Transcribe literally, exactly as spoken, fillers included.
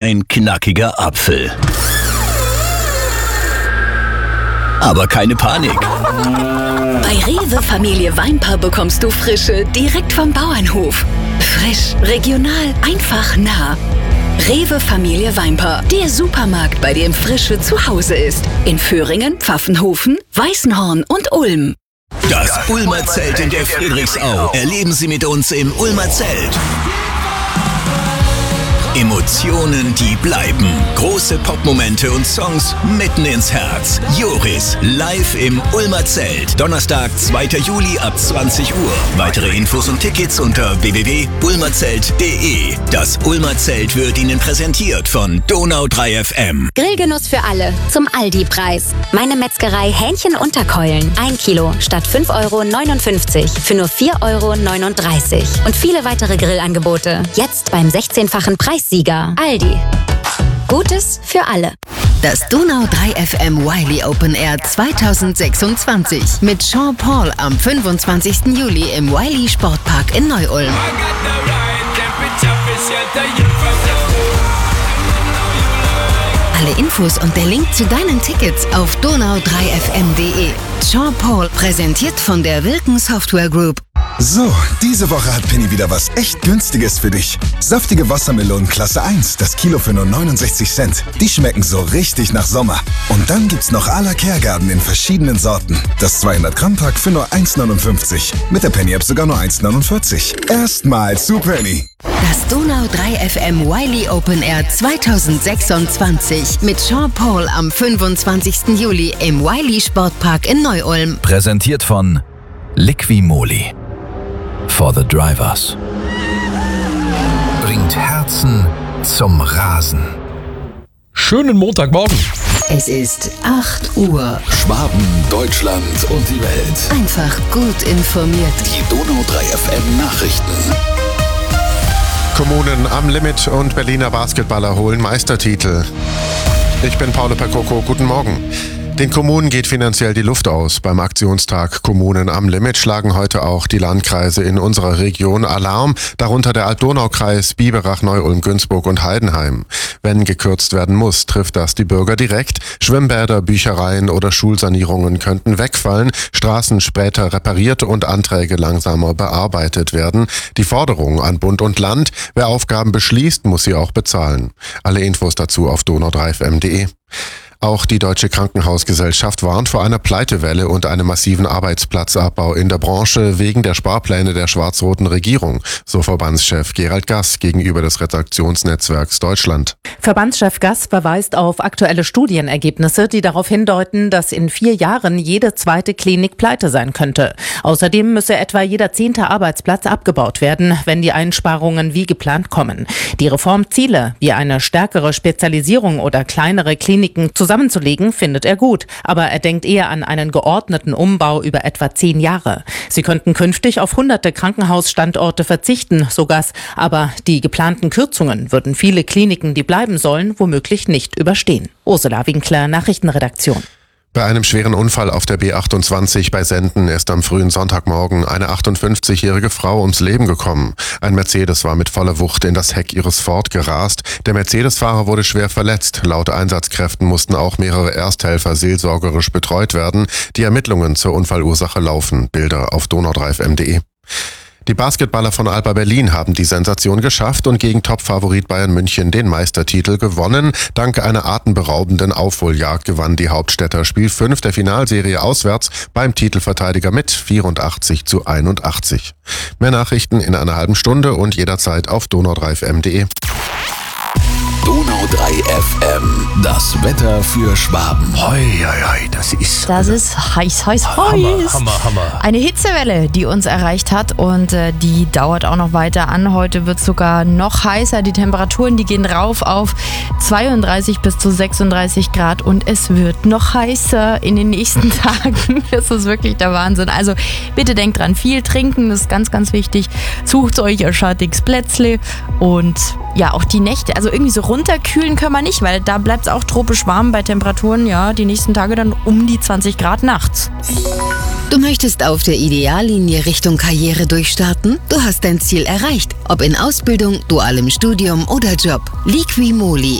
ein knackiger Apfel. Aber keine Panik. Bei Rewe Familie Weinper bekommst du Frische direkt vom Bauernhof. Frisch, regional, einfach nah. Rewe Familie Weinper, der Supermarkt, bei dem Frische zu Hause ist. In Föhringen, Pfaffenhofen, Weißenhorn und Ulm. Das Ulmer Zelt in der Friedrichsau erleben Sie mit uns im Ulmer Zelt. Emotionen, die bleiben. Große Popmomente und Songs mitten ins Herz. Joris, live im Ulmer Zelt. Donnerstag, zweiter Juli ab zwanzig Uhr. Weitere Infos und Tickets unter w w w punkt ulmerzelt punkt d e. Das Ulmer Zelt wird Ihnen präsentiert von Donau drei F M. Grillgenuss für alle zum Aldi-Preis. Meine Metzgerei Hähnchen-Unterkeulen. Ein Kilo statt fünf Euro neunundfünfzig für nur vier Euro neununddreißig. Und viele weitere Grillangebote. Jetzt beim sechzehnfachen Preissieger. Aldi. Gutes für alle. Das Donau drei F M Wiley Open Air zweitausendsechsundzwanzig mit Sean Paul am fünfundzwanzigsten Juli im Wiley Sportpark in Neu-Ulm. Alle Infos und der Link zu deinen Tickets auf donau drei f m punkt d e. Sean Paul präsentiert von der Wilken Software Group. So, diese Woche hat Penny wieder was echt Günstiges für dich. Saftige Wassermelonen Klasse eins, das Kilo für nur neunundsechzig Cent. Die schmecken so richtig nach Sommer. Und dann gibt's noch à la Kehrgarten in verschiedenen Sorten. Das zweihundert Gramm Pack für nur eins neunundfünfzig. Mit der Penny App sogar nur eins neunundvierzig. Erstmal zu Penny. Das Donau drei F M Wiley Open Air zweitausendsechsundzwanzig mit Sean Paul am fünfundzwanzigsten Juli im Wiley Sportpark in Neu-Ulm. Präsentiert von Liqui-Moly. For the Drivers. Bringt Herzen zum Rasen. Schönen Montagmorgen. Es ist acht Uhr. Schwaben, Deutschland und die Welt. Einfach gut informiert. Die Donau drei F M Nachrichten. Kommunen am Limit und Berliner Basketballer holen Meistertitel. Ich bin Paolo Percoco, guten Morgen. Den Kommunen geht finanziell die Luft aus. Beim Aktionstag Kommunen am Limit schlagen heute auch die Landkreise in unserer Region Alarm, darunter der Alt-Donau-Kreis, Biberach, Neu-Ulm, Günzburg und Heidenheim. Wenn gekürzt werden muss, trifft das die Bürger direkt. Schwimmbäder, Büchereien oder Schulsanierungen könnten wegfallen, Straßen später repariert und Anträge langsamer bearbeitet werden. Die Forderung an Bund und Land: Wer Aufgaben beschließt, muss sie auch bezahlen. Alle Infos dazu auf donau drei f m punkt d e. Auch die Deutsche Krankenhausgesellschaft warnt vor einer Pleitewelle und einem massiven Arbeitsplatzabbau in der Branche wegen der Sparpläne der schwarz-roten Regierung, so Verbandschef Gerald Gass gegenüber des Redaktionsnetzwerks Deutschland. Verbandschef Gass verweist auf aktuelle Studienergebnisse, die darauf hindeuten, dass in vier Jahren jede zweite Klinik pleite sein könnte. Außerdem müsse etwa jeder zehnte Arbeitsplatz abgebaut werden, wenn die Einsparungen wie geplant kommen. Die Reformziele, wie eine stärkere Spezialisierung oder kleinere Kliniken zusammenzulegen, findet er gut. Aber er denkt eher an einen geordneten Umbau über etwa zehn Jahre. Sie könnten künftig auf hunderte Krankenhausstandorte verzichten, so Gass. Aber die geplanten Kürzungen würden viele Kliniken, die bleiben sollen, womöglich nicht überstehen. Ursula Winkler, Nachrichtenredaktion. Bei einem schweren Unfall auf der B achtundzwanzig bei Senden ist am frühen Sonntagmorgen eine achtundfünfzigjährige Frau ums Leben gekommen. Ein Mercedes war mit voller Wucht in das Heck ihres Ford gerast. Der Mercedes-Fahrer wurde schwer verletzt. Laut Einsatzkräften mussten auch mehrere Ersthelfer seelsorgerisch betreut werden. Die Ermittlungen zur Unfallursache laufen. Bilder auf donau drei f m punkt d e. Die Basketballer von Alba Berlin haben die Sensation geschafft und gegen Topfavorit Bayern München den Meistertitel gewonnen. Dank einer atemberaubenden Aufholjagd gewann die Hauptstädter Spiel fünf der Finalserie auswärts beim Titelverteidiger mit vierundachtzig zu einundachtzig. Mehr Nachrichten in einer halben Stunde und jederzeit auf donau drei f m punkt d e. Donau drei F M. Das Wetter für Schwaben. Hoi, hoi, hoi, das ist... Das ist heiß, heiß, heiß. Hammer, Hammer, Hammer. Eine Hitzewelle, die uns erreicht hat und äh, die dauert auch noch weiter an. Heute wird es sogar noch heißer. Die Temperaturen, die gehen rauf auf zweiunddreißig bis zu sechsunddreißig Grad und es wird noch heißer in den nächsten Tagen. Das ist wirklich der Wahnsinn. Also bitte denkt dran, viel trinken, das ist ganz, ganz wichtig. Sucht euch ein schattiges Plätzle und ja, auch die Nächte, also irgendwie so runterkühlen können wir nicht, weil da bleibt es auch tropisch warm bei Temperaturen, ja, die nächsten Tage dann um die zwanzig Grad nachts. Du möchtest auf der Ideallinie Richtung Karriere durchstarten? Du hast dein Ziel erreicht, ob in Ausbildung, dualem Studium oder Job. Liqui-Moly